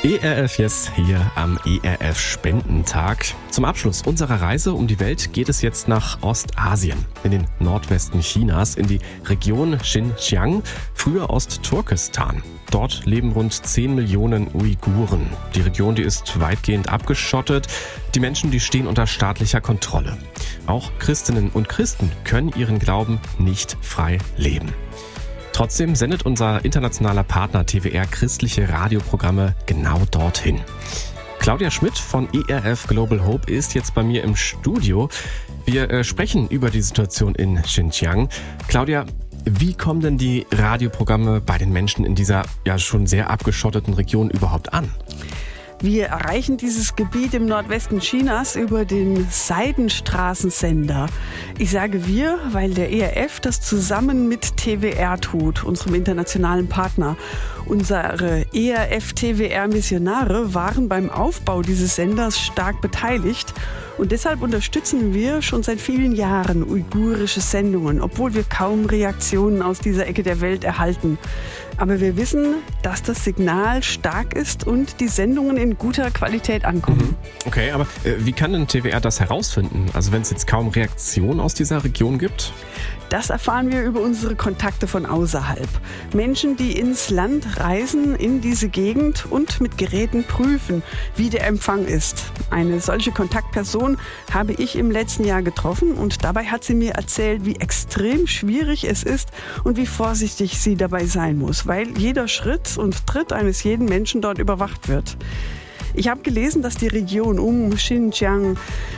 ERF Yes hier am ERF Spendentag. Zum Abschluss unserer Reise um die Welt geht es jetzt nach Ostasien, in den Nordwesten Chinas, in die Region Xinjiang, früher Ostturkestan. Dort leben rund 10 Millionen Uiguren. Die Region, die ist weitgehend abgeschottet. Die Menschen, die stehen unter staatlicher Kontrolle. Auch Christinnen und Christen können ihren Glauben nicht frei leben. Trotzdem sendet unser internationaler Partner TWR christliche Radioprogramme genau dorthin. Claudia Schmidt von ERF Global Hope ist jetzt bei mir im Studio. Wir sprechen über die Situation in Xinjiang. Claudia, wie kommen denn die Radioprogramme bei den Menschen in dieser ja schon sehr abgeschotteten Region überhaupt an? Wir erreichen dieses Gebiet im Nordwesten Chinas über den Seidenstraßensender. Ich sage wir, weil der ERF das zusammen mit TWR tut, unserem internationalen Partner. Unsere ERF-TWR-Missionare waren beim Aufbau dieses Senders stark beteiligt. Und deshalb unterstützen wir schon seit vielen Jahren uigurische Sendungen, obwohl wir kaum Reaktionen aus dieser Ecke der Welt erhalten. Aber wir wissen, dass das Signal stark ist und die Sendungen in guter Qualität ankommen. Okay, aber wie kann denn TWR das herausfinden? Also wenn es jetzt kaum Reaktionen aus dieser Region gibt? Das erfahren wir über unsere Kontakte von außerhalb. Menschen, die ins Land reisen, in diese Gegend und mit Geräten prüfen, wie der Empfang ist. Eine solche Kontaktperson habe ich im letzten Jahr getroffen und dabei hat sie mir erzählt, wie extrem schwierig es ist und wie vorsichtig sie dabei sein muss, weil jeder Schritt und Tritt eines jeden Menschen dort überwacht wird. Ich habe gelesen, dass die Region um Xinjiang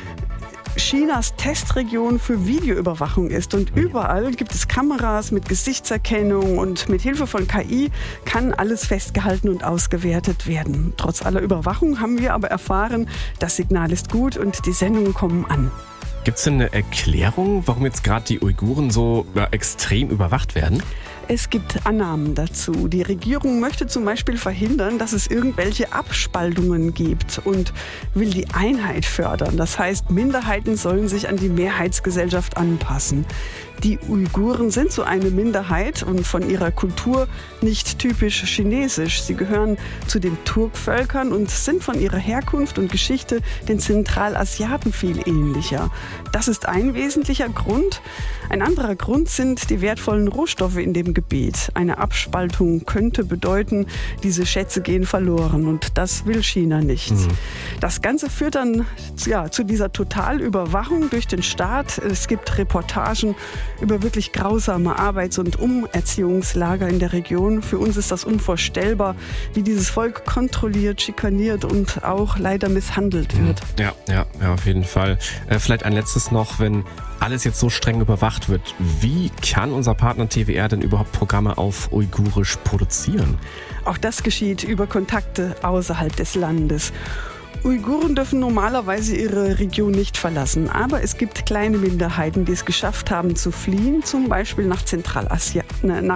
Chinas Testregion für Videoüberwachung ist und überall gibt es Kameras mit Gesichtserkennung und mit Hilfe von KI kann alles festgehalten und ausgewertet werden. Trotz aller Überwachung haben wir aber erfahren, das Signal ist gut und die Sendungen kommen an. Gibt es denn eine Erklärung, warum jetzt gerade die Uiguren so extrem überwacht werden? Es gibt Annahmen dazu. Die Regierung möchte zum Beispiel verhindern, dass es irgendwelche Abspaltungen gibt und will die Einheit fördern. Das heißt, Minderheiten sollen sich an die Mehrheitsgesellschaft anpassen. Die Uiguren sind so eine Minderheit und von ihrer Kultur nicht typisch chinesisch. Sie gehören zu den Turkvölkern und sind von ihrer Herkunft und Geschichte den Zentralasiaten viel ähnlicher. Das ist ein wesentlicher Grund. Ein anderer Grund sind die wertvollen Rohstoffe in dem Gebiet. Eine Abspaltung könnte bedeuten, diese Schätze gehen verloren und das will China nicht. Das Ganze führt dann zu dieser Totalüberwachung durch den Staat. Es gibt Reportagen über wirklich grausame Arbeits- und Umerziehungslager in der Region. Für uns ist das unvorstellbar, wie dieses Volk kontrolliert, schikaniert und auch leider misshandelt wird. Ja, auf jeden Fall. Vielleicht ein letztes noch, wenn alles jetzt so streng überwacht wird, wie kann unser Partner TWR denn überhaupt Programme auf Uigurisch produzieren? Auch das geschieht über Kontakte außerhalb des Landes. Uiguren dürfen normalerweise ihre Region nicht verlassen, aber es gibt kleine Minderheiten, die es geschafft haben zu fliehen, zum Beispiel nach Zentralasien.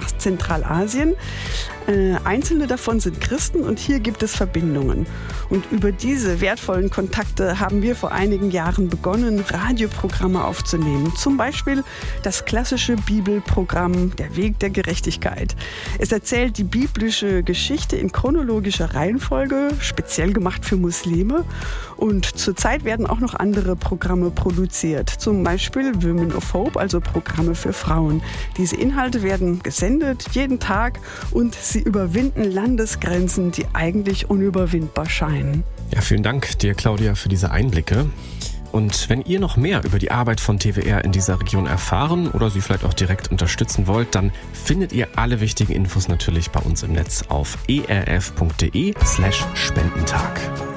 Einzelne davon sind Christen und hier gibt es Verbindungen. Und über diese wertvollen Kontakte haben wir vor einigen Jahren begonnen, Radioprogramme aufzunehmen. Zum Beispiel das klassische Bibelprogramm Der Weg der Gerechtigkeit. Es erzählt die biblische Geschichte in chronologischer Reihenfolge, speziell gemacht für Muslime. Und zurzeit werden auch noch andere Programme produziert. Zum Beispiel Women of Hope, also Programme für Frauen. Diese Inhalte werden gesendet jeden Tag und sie überwinden Landesgrenzen, die eigentlich unüberwindbar scheinen. Ja, vielen Dank dir, Claudia, für diese Einblicke. Und wenn ihr noch mehr über die Arbeit von TWR in dieser Region erfahren oder sie vielleicht auch direkt unterstützen wollt, dann findet ihr alle wichtigen Infos natürlich bei uns im Netz auf erf.de/Spendentag.